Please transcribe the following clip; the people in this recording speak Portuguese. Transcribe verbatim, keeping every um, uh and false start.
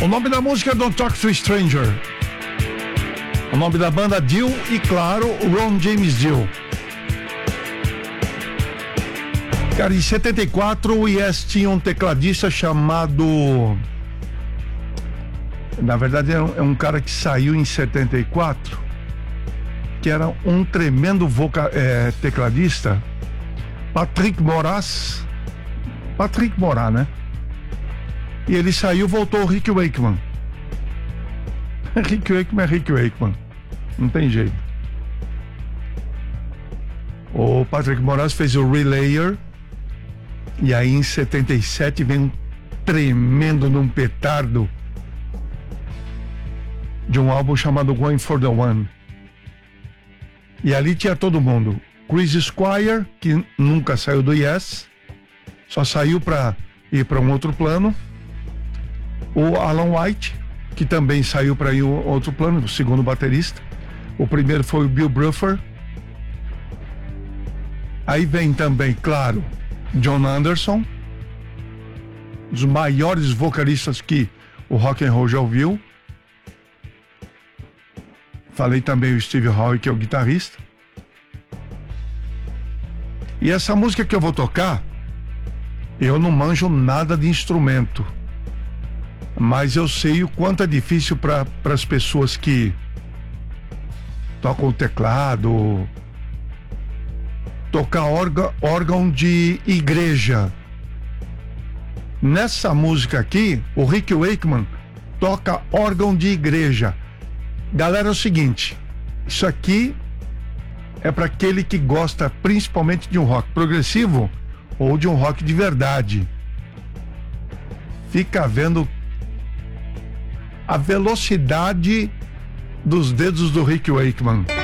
O nome da música é Don't Talk to Stranger. O nome da banda Dio e, claro, Ron James Dio. Cara, em setenta e quatro o Yes tinha um tecladista chamado... Na verdade é um, é um cara que saiu em setenta e quatro, que era um tremendo voca, é, tecladista, Patrick Moraz. Patrick Moraz, né? E ele saiu, voltou o Rick Wakeman. Rick Wakeman é Rick Wakeman. Não tem jeito. O Patrick Moraz fez o Relayer. E aí em setenta e sete vem um tremendo num petardo de um álbum chamado Going for the One. E ali tinha todo mundo. Chris Squire, que nunca saiu do Yes, só saiu para ir para um outro plano. O Alan White, que também saiu para ir um outro plano, o segundo baterista. O primeiro foi o Bill Bruffer. Aí vem também, claro, John Anderson, um dos maiores vocalistas que o rock and roll já ouviu. Falei também o Steve Howe, que é o guitarrista. E essa música que eu vou tocar, eu não manjo nada de instrumento, mas eu sei o quanto é difícil para as pessoas que tocam o teclado, tocar órgão, órgão de igreja. Nessa música aqui, o Rick Wakeman toca órgão de igreja. Galera, é o seguinte, isso aqui é para aquele que gosta principalmente de um rock progressivo ou de um rock de verdade. Fica vendo a velocidade dos dedos do Rick Wakeman.